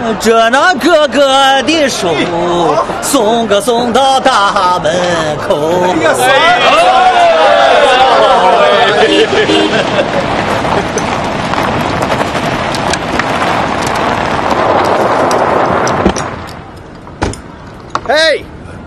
这那哥哥的手送到大门口。